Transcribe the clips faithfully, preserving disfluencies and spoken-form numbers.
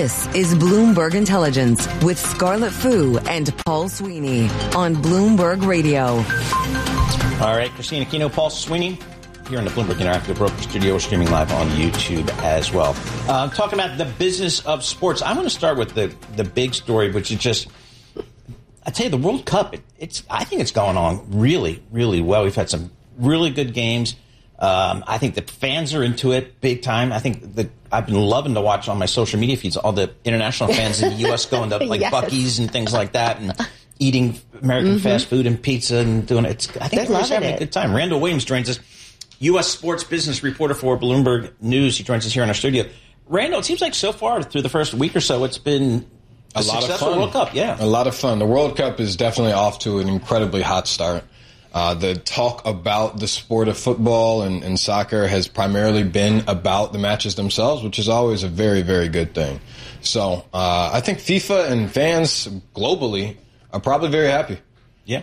This is Bloomberg Intelligence with Scarlett Fu and Paul Sweeney on Bloomberg Radio. All right, Christina Aquino, Paul Sweeney, here in the Bloomberg Interactive Broker Studio. We're streaming live on YouTube as well. Uh, talking about the business of sports, I want to start with the, the big story, which is just, I tell you, the World Cup, it, it's I think it's going on really, really well. We've had some really good games. Um, I think the fans are into it big time. I think that I've been loving to watch on my social media feeds all the international fans in the U S going to like yes. Buc-ee's and things like that and eating American mm-hmm. fast food and pizza and doing it. It's, I think everyone's having it. a good time. Randall Williams joins us, U S sports business reporter for Bloomberg News. He joins us here in our studio. Randall, it seems like so far through the first week or so, it's been a, a lot successful of fun. World Cup. Yeah, a lot of fun. The World Cup is definitely off to an incredibly hot start. Uh, the talk about the sport of football and, and soccer has primarily been about the matches themselves, which is always a very, very good thing. So uh, I think FIFA and fans globally are probably very happy. Yeah.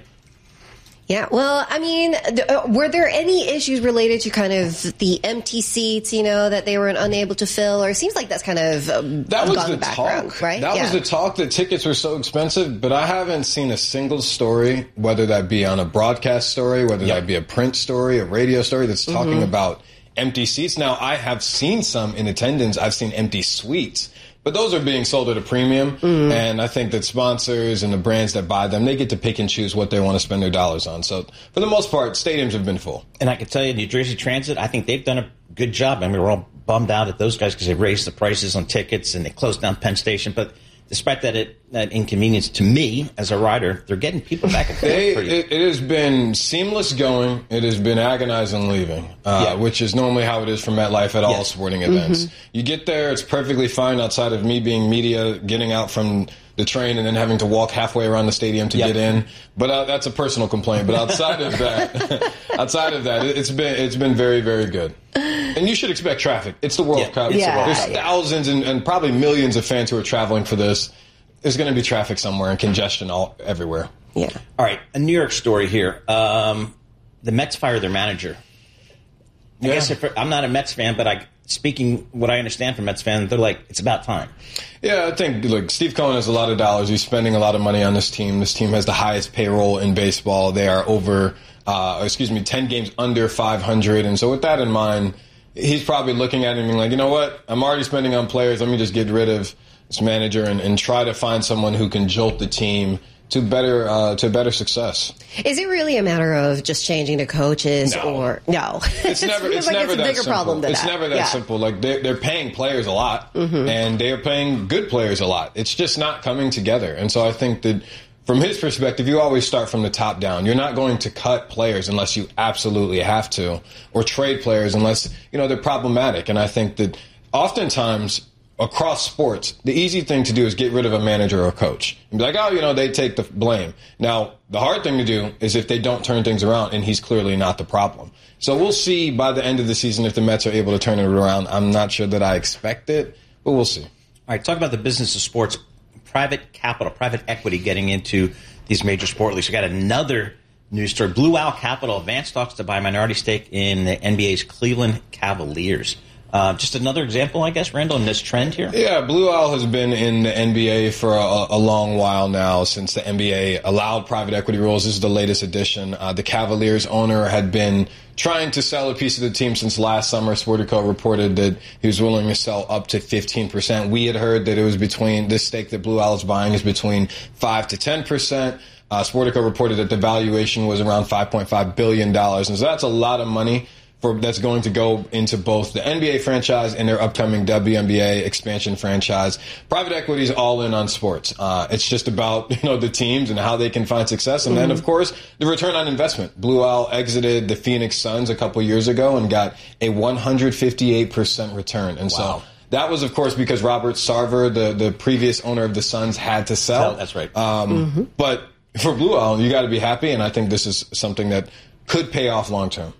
Yeah, well, I mean, th- uh, were there any issues related to kind of the empty seats, you know, that they were unable to fill? Or it seems like that's kind of um, that was gone the background, talk, right? That yeah. was the talk that tickets were so expensive, but I haven't seen a single story, whether that be on a broadcast story, whether yep. that be a print story, a radio story, that's talking mm-hmm. about empty seats. Now, I have seen some in attendance. I've seen empty suites. But those are being sold at a premium, mm. and I think that sponsors and the brands that buy them, they get to pick and choose what they want to spend their dollars on. So, for the most part, stadiums have been full. And I can tell you, New Jersey Transit, I think they've done a good job. I mean, we're all bummed out at those guys because they raised the prices on tickets and they closed down Penn Station. But despite that, it, that inconvenience to me as a rider, they're getting people back and forth. It, it has been seamless going. It has been agonizing leaving, uh, yeah. which is normally how it is for MetLife at all yes. sporting events. Mm-hmm. You get there, it's perfectly fine outside of me being media, getting out from the train and then having to walk halfway around the stadium to yep. get in. But uh, that's a personal complaint. But outside of that, outside of that, it's been it's been very, very good. And you should expect traffic. It's the World yeah. Cup. Yeah. The World There's yeah. thousands and, and probably millions of fans who are traveling for this. There's going to be traffic somewhere and congestion all everywhere. Yeah. All right, a New York story here. Um, the Mets fired their manager. I yeah. guess if, I'm not a Mets fan, but I, speaking what I understand from Mets fans, they're like, it's about time. Yeah, I think, look, Steve Cohen has a lot of dollars. He's spending a lot of money on this team. This team has the highest payroll in baseball. They are over, uh, excuse me, ten games under five hundred. And so with that in mind, he's probably looking at it and being like, you know what? I'm already spending on players. Let me just get rid of this manager and, and try to find someone who can jolt the team to better uh, to better success. Is it really a matter of just changing the coaches no. or no? It's never it's like never it's a that bigger simple. problem than it's that. never that yeah. simple. Like they're, they're paying players a lot, mm-hmm. and they are paying good players a lot. It's just not coming together. And so I think that from his perspective, you always start from the top down. You're not going to cut players unless you absolutely have to, or trade players unless you know they're problematic. And I think that oftentimes, across sports, the easy thing to do is get rid of a manager or a coach. And be like, oh, you know, they take the blame. Now, the hard thing to do is if they don't turn things around, and he's clearly not the problem. So we'll see by the end of the season if the Mets are able to turn it around. I'm not sure that I expect it, but we'll see. All right, talk about the business of sports. Private capital, private equity getting into these major sport leagues. We got another news story. Blue Owl Capital advanced talks to buy a minority stake in the N B A's Cleveland Cavaliers. Uh, just another example, I guess, Randall, in this trend here? Yeah, Blue Owl has been in the N B A for a, a long while now, since the N B A allowed private equity rules. This is the latest edition. Uh, the Cavaliers owner had been trying to sell a piece of the team since last summer. Sportico reported that he was willing to sell up to fifteen percent. We had heard that it was between, this stake that Blue Owl is buying is between five to ten percent. Uh, Sportico reported that the valuation was around five point five billion dollars. And so that's a lot of money for that's going to go into both the N B A franchise and their upcoming W N B A expansion franchise. Private equity is all in on sports. Uh, it's just about, you know, the teams and how they can find success. And mm-hmm. then, of course, the return on investment. Blue Owl exited the Phoenix Suns a couple years ago and got a one hundred fifty-eight percent return. And wow. so that was, of course, because Robert Sarver, the, the previous owner of the Suns, had to sell. Oh, that's right. Um, mm-hmm. But for Blue Owl, you got to be happy. And I think this is something that could pay off long term.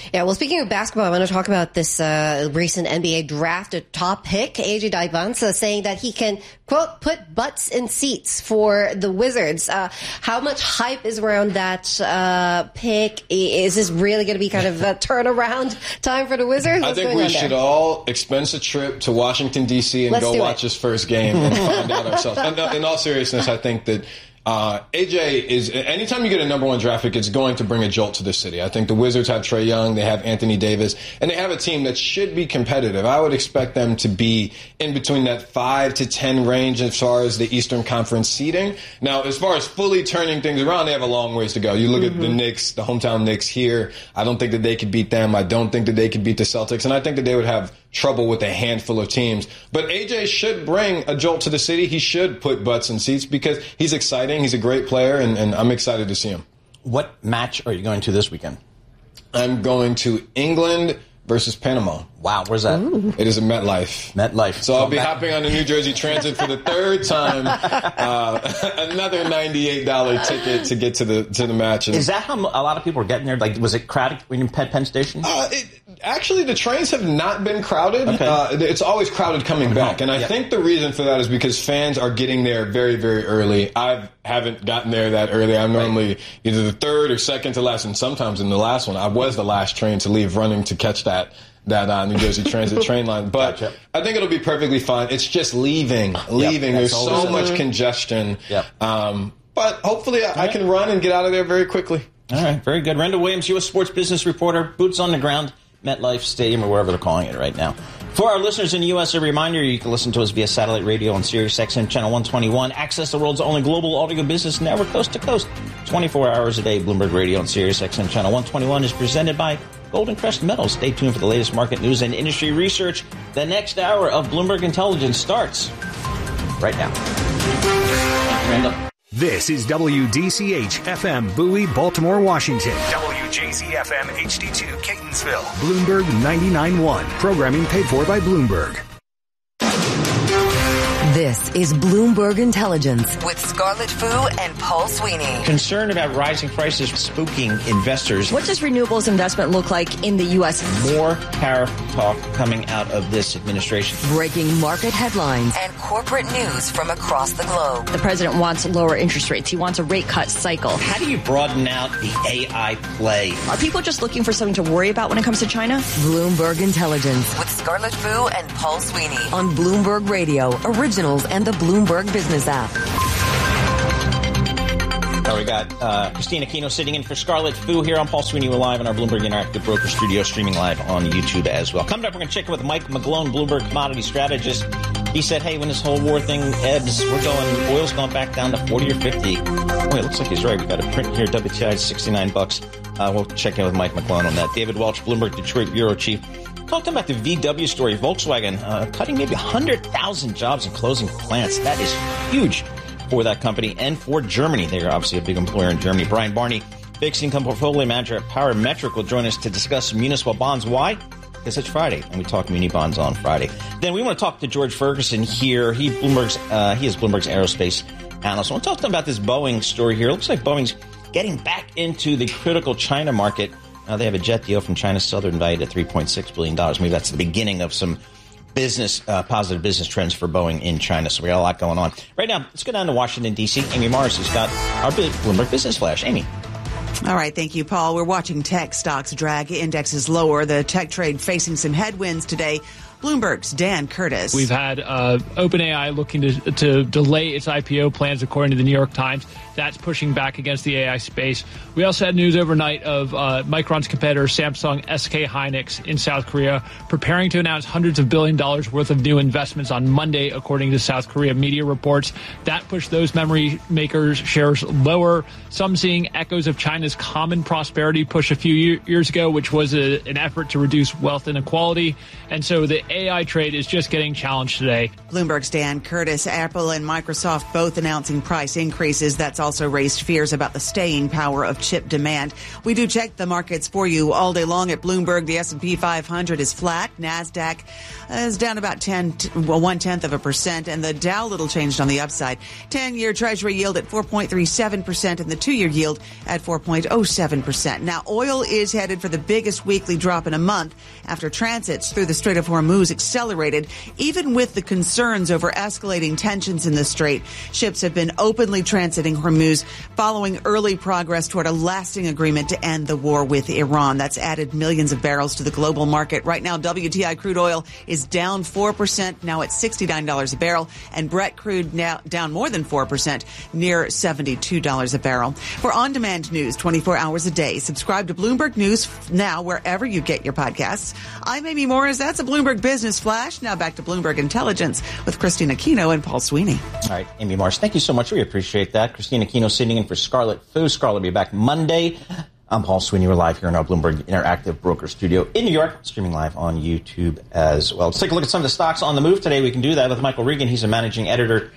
Yeah, well, speaking of basketball, I want to talk about this uh, recent N B A draft. A top pick, A J Daivansa, saying that he can, quote, put butts in seats for the Wizards. Uh, how much hype is around that uh, pick? Is this really going to be kind of a turnaround time for the Wizards? What's I think we should all expense a trip to Washington, D C and Let's go watch it. his first game and find out ourselves. And, uh, in all seriousness, I think that Uh, A J is, anytime you get a number one draft pick, it's going to bring a jolt to the city. I think the Wizards have Trae Young, they have Anthony Davis, and they have a team that should be competitive. I would expect them to be in between that five to ten range as far as the Eastern Conference seeding. Now, as far as fully turning things around, they have a long ways to go. You look mm-hmm. at the Knicks, the hometown Knicks here. I don't think that they could beat them. I don't think that they could beat the Celtics, and I think that they would have trouble with a handful of teams. But A J should bring a jolt to the city. He should put butts in seats because he's exciting. He's a great player, and, and I'm excited to see him. What match are you going to this weekend? I'm going to England versus Panama. Wow, where's that? Ooh. It is at MetLife. MetLife. So I'll be back. hopping on the New Jersey Transit for the third time. Uh, another ninety-eight dollars ticket to get to the to the match. And, is that how a lot of people were getting there? Like, was it crowded when you Penn Station? Uh, it, actually, the trains have not been crowded. Okay. Uh, it's always crowded coming back, and I yep. think the reason for that is because fans are getting there very, very early. I haven't gotten there that early. I'm normally right. either the third or second to last, and sometimes in the last one, I was the last train to leave, running to catch that. that uh, New Jersey Transit train line. But gotcha. I think it'll be perfectly fine. It's just leaving, leaving. Yep, There's so much it. congestion. Yep. Um, but hopefully I, I can run and get out of there very quickly. All right, very good. Rendell Williams, U S sports business reporter, boots on the ground, MetLife Stadium, or wherever they're calling it right now. For our listeners in the U S, a reminder, you can listen to us via satellite radio on Sirius X M Channel one twenty-one. Access the world's only global audio business network, coast to coast, twenty-four hours a day. Bloomberg Radio on Sirius X M Channel one twenty-one is presented by Golden Crest Metals. Stay tuned for the latest market news and industry research. The next hour of Bloomberg Intelligence starts right now. Rendell. This is W D C H F M Bowie, Baltimore, Washington. W J Z F M H D two Catonsville. Bloomberg ninety-nine point one. Programming paid for by Bloomberg. This is Bloomberg Intelligence with Scarlett Fu and Paul Sweeney. Concern about rising prices spooking investors. What does renewables investment look like in the U S? More tariff talk coming out of this administration. Breaking market headlines and corporate news from across the globe. The president wants lower interest rates. He wants a rate cut cycle. How do you broaden out the A I play? Are people just looking for something to worry about when it comes to China? Bloomberg Intelligence with Scarlett Fu and Paul Sweeney on Bloomberg Radio, originals and the Bloomberg Business app. Oh, we got uh, Christina Aquino sitting in for Scarlett Fu here on Paul Sweeney. We're live in our Bloomberg Interactive Broker Studio, streaming live on YouTube as well. Coming up, we're going to check in with Mike McGlone, Bloomberg commodity strategist. He said, hey, when this whole war thing ebbs, we're going, oil's going back down to forty or fifty. Oh, it looks like he's right. We got a print here, W T I is sixty-nine bucks. Uh, we'll check in with Mike McGlone on that. David Welch, Bloomberg Detroit Bureau Chief. Talking about the V W story, Volkswagen uh, cutting maybe one hundred thousand jobs and closing plants. That is huge for that company and for Germany. They are obviously a big employer in Germany. Brian Barney, fixed income portfolio manager at Parametric, will join us to discuss municipal bonds. Why? Because it's Friday, and we talk muni bonds on Friday. Then we want to talk to George Ferguson here. He Bloomberg's uh, he is Bloomberg's aerospace analyst. I want to talk to him about this Boeing story here. It looks like Boeing's getting back into the critical China market. Uh, they have a jet deal from China Southern valued at three point six billion dollars. Maybe that's the beginning of some business, uh, positive business trends for Boeing in China. So we got a lot going on. Right now, let's go down to Washington, D C. Amy Morris has got our Bloomberg Business Flash. Amy. All right. Thank you, Paul. We're watching tech stocks drag indexes lower. The tech trade facing some headwinds today. Bloomberg's Dan Curtis. We've had uh, OpenAI looking to, to delay its I P O plans, according to the New York Times. That's pushing back against the A I space. We also had news overnight of uh, Micron's competitor, Samsung S K Hynix in South Korea, preparing to announce hundreds of billion dollars worth of new investments on Monday, according to South Korea media reports. That pushed those memory makers' shares lower. Some seeing echoes of China's common prosperity push a few year, years ago, which was a, an effort to reduce wealth inequality. And so the A I trade is just getting challenged today. Bloomberg's Dan Curtis. Apple and Microsoft both announcing price increases. That's also raised fears about the staying power of chip demand. We do check the markets for you all day long at Bloomberg. The S and P five hundred is flat. NASDAQ is down about ten, well, one-tenth of a percent, and the Dow little changed on the upside. ten-year Treasury yield at four point three seven percent and the two-year yield at four point point oh seven percent. Now, oil is headed for the biggest weekly drop in a month after transits through the Strait of Hormuz accelerated, even with the concerns over escalating tensions in the strait. Ships have been openly transiting Hormuz following early progress toward a lasting agreement to end the war with Iran. That's added millions of barrels to the global market. Right now, W T I crude oil is down four percent, now at sixty-nine dollars a barrel, and Brent crude now down more than four percent, near seventy-two dollars a barrel. For on-demand news twenty-four hours a day, subscribe to Bloomberg News now wherever you get your podcasts. I'm Amy Morris. That's a Bloomberg Business Flash. Now back to Bloomberg Intelligence with Christina Aquino and Paul Sweeney. All right, Amy Morris, thank you so much. We appreciate that. Christina Aquino sitting in for Scarlett Fu. Scarlett will be back Monday. I'm Paul Sweeney. We're live here in our Bloomberg Interactive Broker Studio in New York, streaming live on YouTube as well. Let's take a look at some of the stocks on the move today. We can do that with Michael Regan. He's a managing editor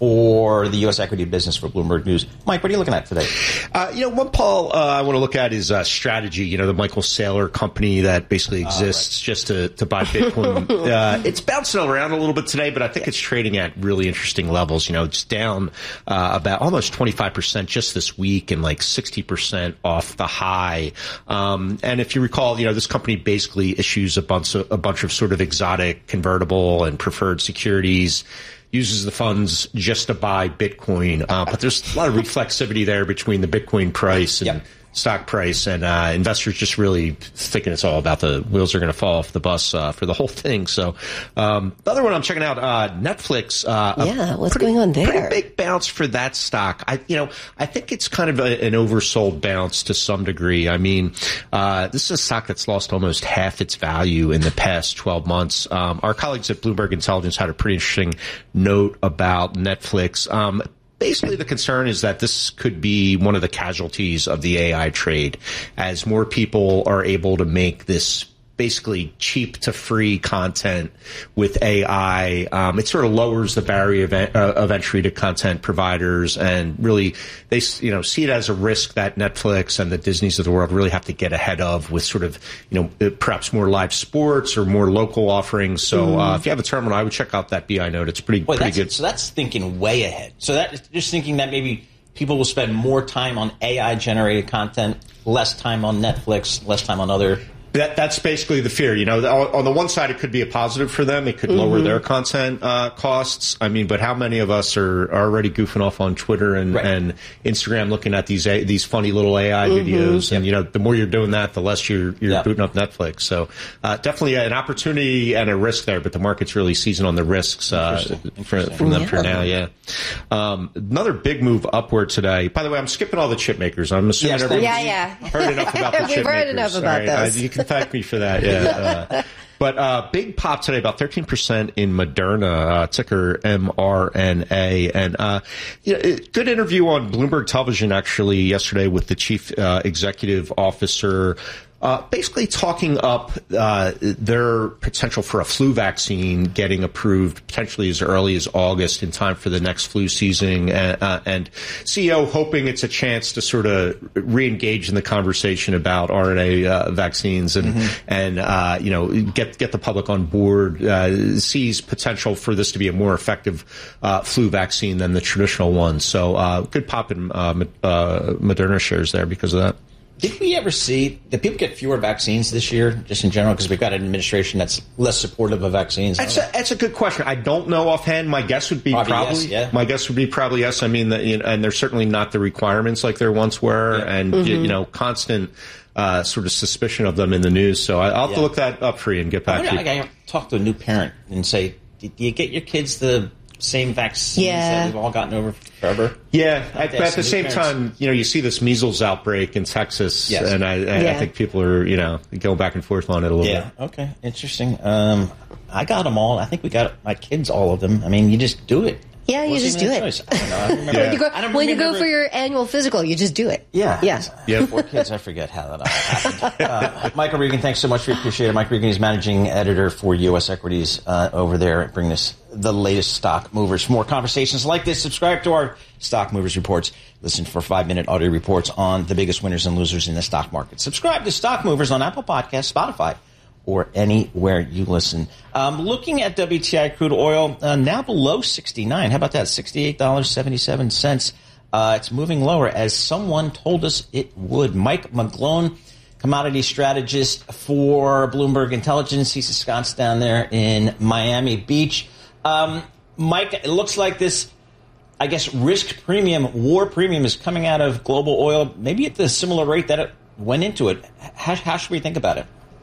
for the U S equity business for Bloomberg News. Mike, what are you looking at today? Uh, you know, one, Paul, uh, I want to look at is uh, Strategy, you know, the Michael Saylor company that basically exists uh, right. just to, to buy Bitcoin. uh, it's bouncing around a little bit today, but I think it's trading at really interesting levels. You know, it's down uh, about almost twenty-five percent just this week and like sixty percent off the high. Um, and if you recall, you know, this company basically issues a bunch of, a bunch of sort of exotic convertible and preferred securities, uses the funds just to buy Bitcoin. Uh, but there's a lot of reflexivity there between the Bitcoin price and yep. stock price, and uh, investors just really thinking it's all about the wheels are going to fall off the bus uh, for the whole thing. So um, the other one I'm checking out, uh, Netflix. Uh, yeah, what's pretty, going on there? Pretty big bounce for that stock. I, you know, I think it's kind of a, an oversold bounce to some degree. I mean, uh, this is a stock that's lost almost half its value in the past twelve months. Um, our colleagues at Bloomberg Intelligence had a pretty interesting note about Netflix. Um, Basically, the concern is that this could be one of the casualties of the A I trade, as more people are able to make this basically cheap to free content with A I. Um, it sort of lowers the barrier of, uh, of entry to content providers, and really they, you know, see it as a risk that Netflix and the Disneys of the world really have to get ahead of with sort of, you know, perhaps more live sports or more local offerings. So mm. uh, if you have a terminal, I would check out that B I note. It's pretty, Boy, pretty good. So that's thinking way ahead. So that just thinking that maybe people will spend more time on A I generated content, less time on Netflix, less time on other. That, that's basically the fear. You know, on the one side, it could be a positive for them. It could mm-hmm. lower their content uh, costs. I mean, but how many of us are, are already goofing off on Twitter and, right. and Instagram looking at these a, these funny little A I mm-hmm. videos? And, yep. you know, the more you're doing that, the less you're, you're yep. booting up Netflix. So uh, definitely an opportunity and a risk there, but the market's really seizing on the risks uh, Interesting. Interesting. For, from them yeah. for now, yeah. Um, another big move upward today. By the way, I'm skipping all the chip makers. I'm assuming yes, everyone's yeah, yeah. heard enough about the chip We've makers. heard enough about right? this. Uh, you can thank me for that, yeah. Uh, but uh, big pop today, about thirteen percent in Moderna, uh, ticker M R N A. And uh, you know, good interview on Bloomberg Television, actually, yesterday with the chief uh, executive officer. Uh, basically talking up uh, their potential for a flu vaccine getting approved potentially as early as August in time for the next flu season, and, uh, and C E O hoping it's a chance to sort of re-engage in the conversation about R N A uh, vaccines and mm-hmm. and uh, you know get get the public on board. Uh, sees potential for this to be a more effective uh, flu vaccine than the traditional one. So uh, good pop in uh, uh, Moderna shares there because of that. Did we ever see, did people get fewer vaccines this year, just in general, because we've got an administration that's less supportive of vaccines? That's a, that's a good question. I don't know offhand. My guess would be probably, probably yes, yeah. my guess would be probably yes. I mean, the, you know, and there's certainly not the requirements like there once were, yeah. and mm-hmm. you, you know, constant uh, sort of suspicion of them in the news. So I, I'll have yeah. to look that up for you and get back I to you. I, I talk to a new parent and say, do you get your kids the same vaccines yeah. that we've all gotten over forever? Yeah, I, but at the same parents. time, you know, you see this measles outbreak in Texas, yes. and I, I, yeah. I think people are, you know, going back and forth on it a little yeah. bit. Yeah, okay, interesting. Um, I got them all. I think we got my kids all of them. I mean, you just do it. Yeah, you What's just do it. Choice? I don't know. I remember, yeah. when you go, I don't when you remember. go for your annual physical, you just do it. Yeah. Yeah. yeah. Four kids, I forget how that all happened. Uh, Michael Regan, thanks so much. We appreciate it. Mike Regan is managing editor for U S Equities uh, over there. Bring us the latest stock movers. For more conversations like this, subscribe to our Stock Movers Reports. Listen for five-minute audio reports on the biggest winners and losers in the stock market. Subscribe to Stock Movers on Apple Podcasts, Spotify, or anywhere you listen. Um, looking at W T I crude oil, uh, now below sixty-nine. How about that? sixty-eight dollars and seventy-seven cents. Uh, it's moving lower, as someone told us it would. Mike McGlone, commodity strategist for Bloomberg Intelligence. He's ensconced down there in Miami Beach. Um, Mike, it looks like this, I guess, risk premium, war premium is coming out of global oil, maybe at the similar rate that it went into it. How, how should we think about it?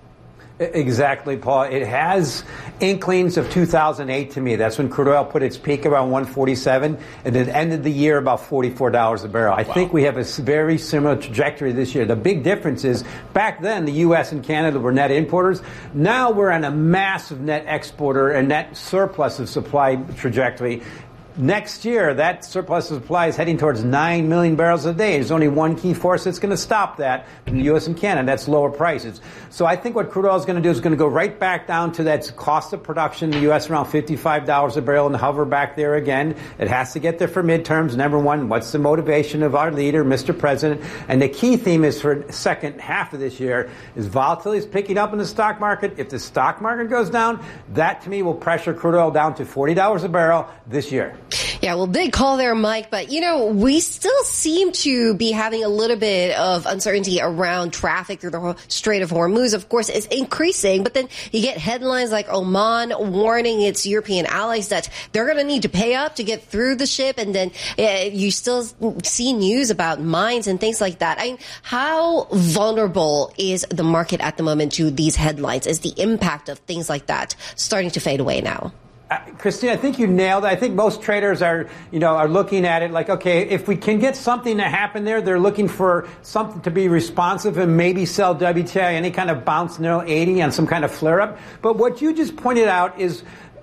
Exactly, Paul. It has inklings of two thousand eight to me. That's when crude oil put its peak around one forty-seven, and it ended the year about forty-four dollars a barrel. I wow. think we have a very similar trajectory this year. The big difference is back then the U S and Canada were net importers. Now we're on a massive net exporter and net surplus of supply trajectory. Next year, that surplus of supply is heading towards nine million barrels a day. There's only one key force that's going to stop that in the U S and Canada. That's lower prices. So I think what crude oil is going to do is going to go right back down to that cost of production in the U S around fifty-five dollars a barrel and hover back there again. It has to get there for midterms. Number one, what's the motivation of our leader, Mister President? And the key theme is for the second half of this year is volatility is picking up in the stock market. If the stock market goes down, that to me will pressure crude oil down to forty dollars a barrel this year. Yeah, well, big call there, Mike. But, you know, we still seem to be having a little bit of uncertainty around traffic through the Strait of Hormuz. Of course, it's increasing. But then you get headlines like Oman warning its European allies that they're going to need to pay up to get through the ship. And then uh, you still see news about mines and things like that. I mean, how vulnerable is the market at the moment to these headlines? Is the impact of things like that starting to fade away now? Uh, Christine, I think you nailed it. I think most traders are, you know, are looking at it like, okay, if we can get something to happen there, they're looking for something to be responsive and maybe sell W T I any kind of bounce near eighty on some kind of flare up. But what you just pointed out is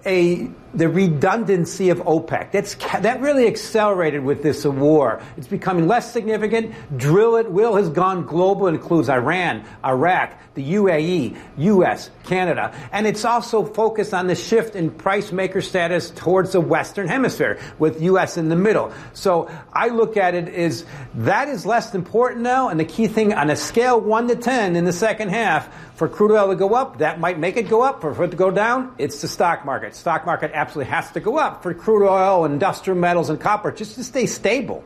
a the redundancy of OPEC. That's that really accelerated with this war. It's becoming less significant. Drill it will has gone global. It includes Iran, Iraq, the U A E, U S, Canada. And it's also focused on the shift in price maker status towards the Western Hemisphere, with U S in the middle. So I look at it as that is less important now. And the key thing on a scale one to ten in the second half, for crude oil to go up, that might make it go up. For it to go down, it's the stock market. Stock market absolutely has to go up for crude oil, industrial metals, and copper just to stay stable.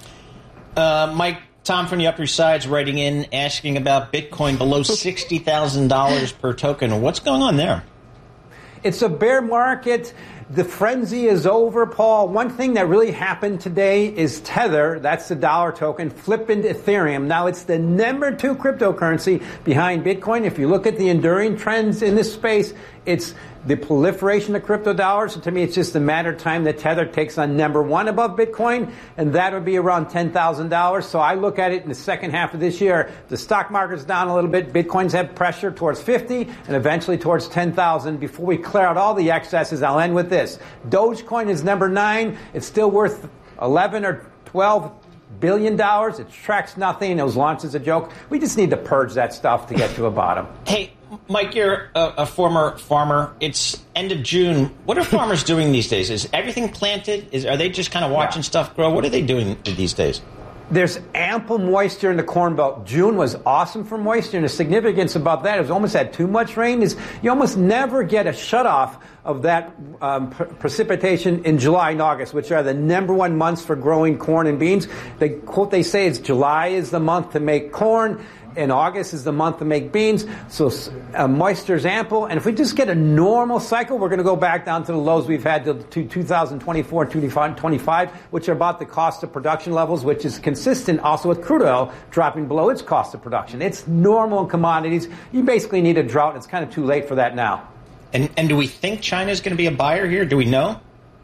Uh, Mike, Tom from the Upper East Side's writing in asking about Bitcoin below sixty thousand dollars per token. What's going on there? It's a bear market. The frenzy is over, Paul. One thing that really happened today is Tether, that's the dollar token, flipped into Ethereum. Now, it's the number two cryptocurrency behind Bitcoin. If you look at the enduring trends in this space, it's the proliferation of crypto dollars. And to me, it's just a matter of time that Tether takes on number one above Bitcoin, and that would be around ten thousand dollars. So I look at it in the second half of this year. The stock market's down a little bit. Bitcoins have pressure towards fifty and eventually towards ten thousand. Before we clear out all the excesses, I'll end with this. Dogecoin is number nine. It's still worth eleven or twelve billion dollars. It tracks nothing. It was launched as a joke. We just need to purge that stuff to get to a bottom. Hey, Mike, you're a, a former farmer. It's end of June. What are farmers doing these days? Is everything planted? Is Are they just kind of watching yeah. stuff grow? What are they doing these days? There's ample moisture in the Corn Belt. June was awesome for moisture, and the significance about that is almost had too much rain. Is you almost never get a shutoff of that um, pre- precipitation in July and August, which are the number one months for growing corn and beans. The quote they say is July is the month to make corn, and August is the month to make beans. So uh, moisture is ample, and if we just get a normal cycle, we're going to go back down to the lows we've had to, to two thousand twenty-four and twenty twenty-five, which are about the cost of production levels, which is consistent also with crude oil dropping below its cost of production. It's normal in commodities. You basically need a drought. It's kind of too late for that now. And, and do we think China is going to be a buyer here? Do we know?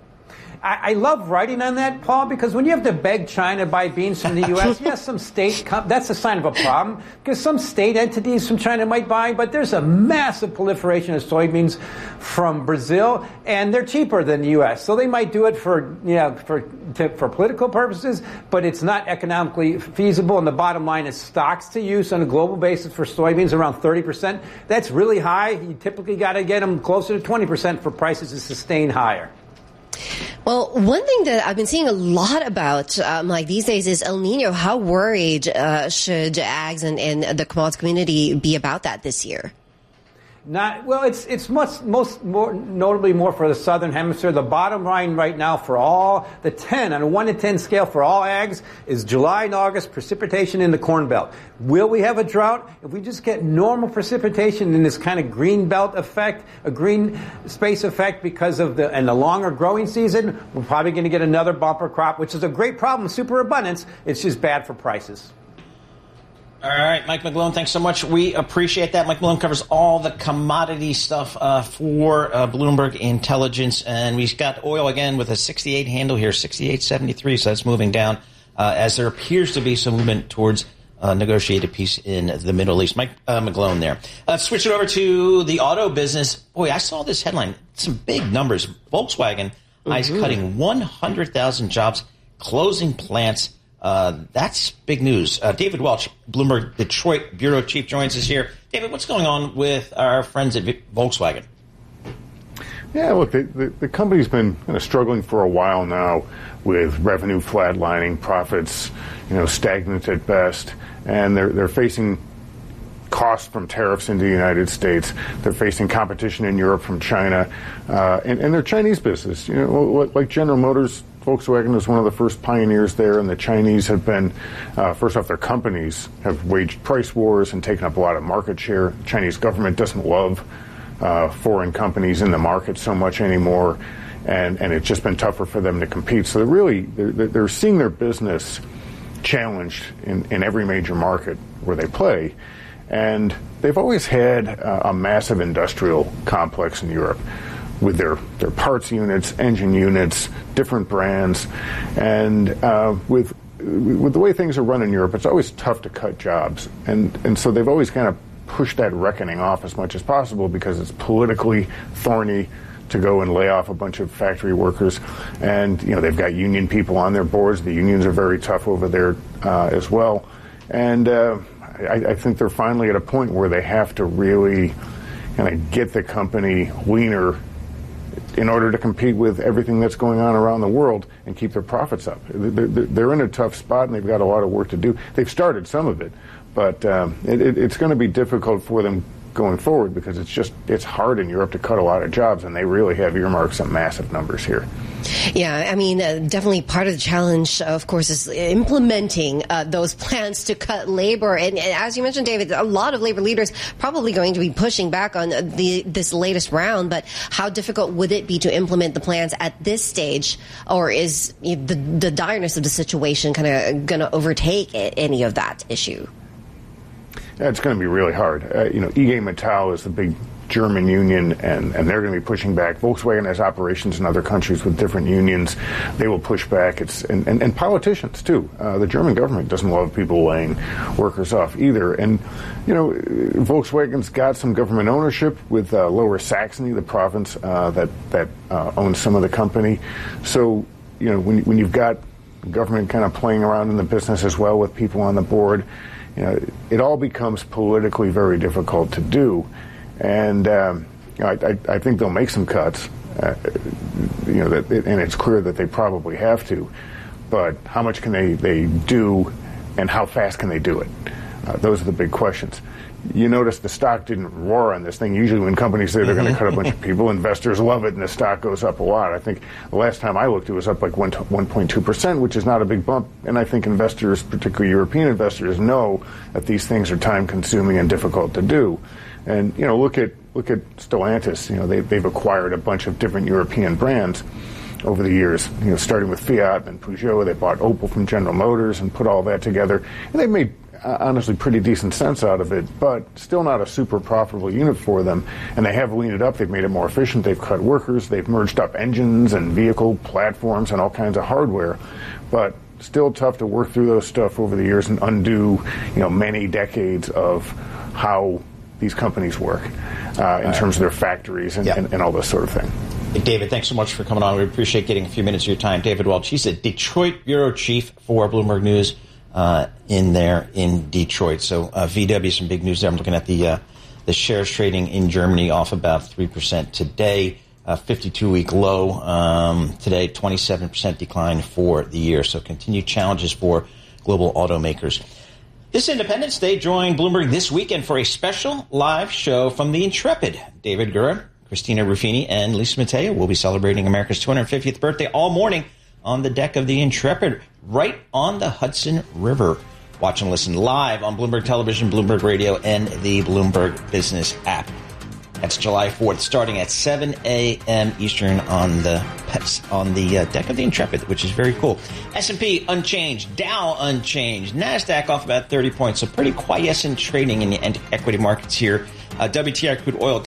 I, I love writing on that, Paul, because when you have to beg China to buy beans from the U S, yes, some state, com- that's a sign of a problem, because some state entities from China might buy, but there's a massive proliferation of soybeans from Brazil, and they're cheaper than the U S. So they might do it for, you know, for, to, for political purposes, but it's not economically feasible. And the bottom line is stocks to use on a global basis for soybeans around thirty percent. That's really high. You typically got to get them closer to twenty percent for prices to sustain higher. Well, one thing that I've been seeing a lot about, um, like these days, is El Nino. How worried uh, should ags and, and the commodities community be about that this year? Not well. It's it's much most more notably more for the southern hemisphere. The bottom line right now for all the ten on a one to ten scale for all ags is July and August precipitation in the Corn Belt. Will we have a drought? If we just get normal precipitation in this kind of green belt effect, a green space effect because of the and the longer growing season, we're probably going to get another bumper crop, which is a great problem. Superabundance. It's just bad for prices. All right, Mike McGlone, thanks so much. We appreciate that. Mike McGlone covers all the commodity stuff uh, for uh, Bloomberg Intelligence. And we've got oil again with a sixty-eight handle here, sixty-eight seventy-three. So that's moving down uh, as there appears to be some movement towards uh, negotiated peace in the Middle East. Mike uh, McGlone there. Let's switch it over to the auto business. Boy, I saw this headline. Some big numbers. Volkswagen mm-hmm. is cutting one hundred thousand jobs, closing plants. Uh, that's big news. Uh, David Welch, Bloomberg Detroit bureau chief, joins us here. David, what's going on with our friends at Volkswagen? Yeah, look, the, the, the company's been kind of struggling for a while now with revenue flatlining, profits, you know, stagnant at best, and they're they're facing costs from tariffs into the United States. They're facing competition in Europe from China, uh, and, and their Chinese business. You know, like General Motors, Volkswagen was one of the first pioneers there, and the Chinese have been, uh, first off, their companies have waged price wars and taken up a lot of market share. The Chinese government doesn't love uh, foreign companies in the market so much anymore, and, and it's just been tougher for them to compete. So they're really, they're, they're seeing their business challenged in, in every major market where they play. And they've always had uh, a massive industrial complex in Europe with their, their parts units, engine units, different brands. And uh, with with the way things are run in Europe, it's always tough to cut jobs. And, and so they've always kind of pushed that reckoning off as much as possible because it's politically thorny to go and lay off a bunch of factory workers. And, you know, they've got union people on their boards. The unions are very tough over there uh, as well. And uh, I, I think they're finally at a point where they have to really kind of get the company leaner in order to compete with everything that's going on around the world and keep their profits up. They're, they're in a tough spot, and they've got a lot of work to do. They've started some of it, but um, it, it, it's going to be difficult for them going forward because it's just it's hard in Europe to cut a lot of jobs, and they really have earmarked some massive numbers here. Yeah, I mean, uh, definitely part of the challenge, of course, is implementing uh, those plans to cut labor. And, and as you mentioned, David, a lot of labor leaders probably going to be pushing back on the this latest round. But how difficult would it be to implement the plans at this stage? Or is the, the direness of the situation kind of going to overtake any of that issue? Yeah, it's going to be really hard. Uh, you know, I G Metall is the big German union, and, and they're going to be pushing back. Volkswagen has operations in other countries with different unions. They will push back. It's and, and, and politicians, too. Uh, the German government doesn't love people laying workers off either. And, you know, Volkswagen's got some government ownership with uh, Lower Saxony, the province uh, that, that uh, owns some of the company. So, you know, when, when you've got government kind of playing around in the business as well with people on the board, you know, it all becomes politically very difficult to do. And um, you know, I, I think they'll make some cuts, uh, you know, that, and it's clear that they probably have to. But how much can they, they do, and how fast can they do it? Uh, those are the big questions. You notice the stock didn't roar on this thing. Usually when companies say they're going to cut a bunch of people, investors love it, and the stock goes up a lot. I think the last time I looked, it was up like one point two percent, which is not a big bump. And I think investors, particularly European investors, know that these things are time-consuming and difficult to do. And, you know, look at look at Stellantis. You know, they, they've acquired a bunch of different European brands over the years, you know, starting with Fiat and Peugeot. They bought Opel from General Motors and put all that together. And they've made, uh, honestly, pretty decent sense out of it, but still not a super profitable unit for them. And they have leaned it up. They've made it more efficient. They've cut workers. They've merged up engines and vehicle platforms and all kinds of hardware. But still tough to work through those stuff over the years and undo, you know, many decades of how these companies work uh, in terms of their factories and, yeah. and, and all this sort of thing. Hey, David, thanks so much for coming on. We appreciate getting a few minutes of your time. David Welch, he's the Detroit bureau chief for Bloomberg News uh, in there in Detroit. So uh, V W, some big news there. I'm looking at the uh, the shares trading in Germany off about three percent today, uh, fifty-two week low um, today, twenty-seven percent decline for the year. So continued challenges for global automakers. This Independence Day, join Bloomberg this weekend for a special live show from the Intrepid. David Gura, Christina Ruffini, and Lisa Mateo will be celebrating America's two hundred fiftieth birthday all morning on the deck of the Intrepid, right on the Hudson River. Watch and listen live on Bloomberg Television, Bloomberg Radio, and the Bloomberg Business app. That's July fourth, starting at seven a.m. Eastern on the on the uh, deck of the Intrepid, which is very cool. S and P unchanged, Dow unchanged, NASDAQ off about thirty points, so pretty quiescent trading in the equity markets here. Uh, W T I crude oil